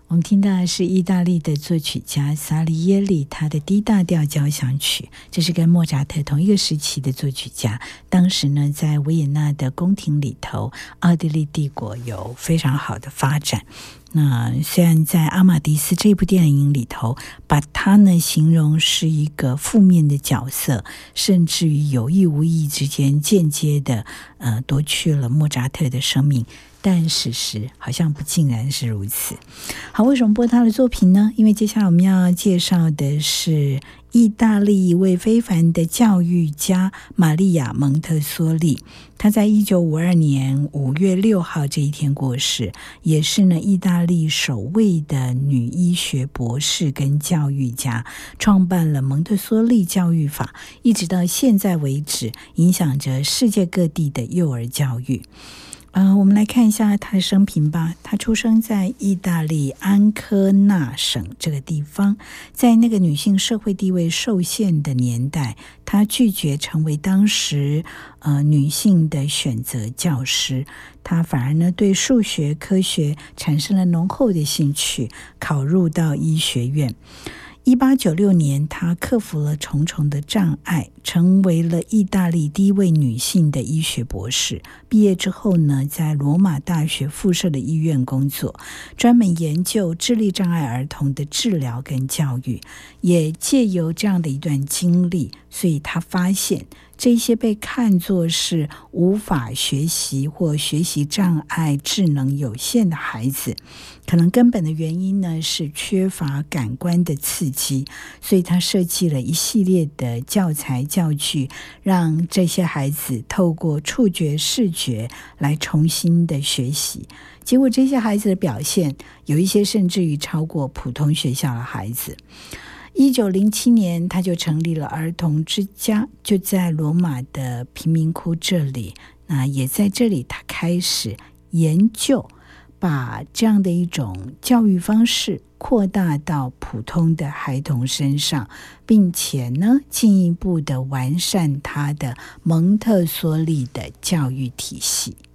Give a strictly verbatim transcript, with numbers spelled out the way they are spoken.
我们听到的是意大利的作曲家萨利耶里他的 D 大调交响曲，这是跟莫扎特同一个时期的作曲家。当时呢，在维也纳的宫廷里头，奥地利帝国有非常好的发展。那虽然在阿玛迪斯这部电影里头，把他呢形容是一个负面的角色，甚至于有意无意之间间接的呃夺去了莫扎特的生命，但事实好像不尽然是如此。好，为什么播他的作品呢？因为接下来我们要介绍的是意大利一位非凡的教育家玛利亚·蒙特梭利。她在一九五二年五月六号这一天过世，也是呢意大利首位的女医学博士跟教育家，创办了蒙特梭利教育法，一直到现在为止，影响着世界各地的幼儿教育。呃，我们来看一下他的生平吧。他出生在意大利安科纳省这个地方，在那个女性社会地位受限的年代，他拒绝成为当时呃女性的选择教师，他反而呢对数学科学产生了浓厚的兴趣，考入到医学院。一八九六年，她克服了重重的障碍，成为了意大利第一位女性的医学博士。毕业之后呢，在罗马大学附设的医院工作，专门研究智力障碍儿童的治疗跟教育。也借由这样的一段经历，所以她发现这些被看作是无法学习或学习障碍、智能有限的孩子，可能根本的原因呢是缺乏感官的刺激，所以他设计了一系列的教材教具，让这些孩子透过触觉、视觉来重新的学习。结果这些孩子的表现，有一些甚至于超过普通学校的孩子。一九零七年，他就成立了儿童之家，就在罗马的贫民窟这里。那也在这里，他开始研究，把这样的一种教育方式扩大到普通的孩童身上，并且呢，进一步的完善他的蒙特梭利的教育体系。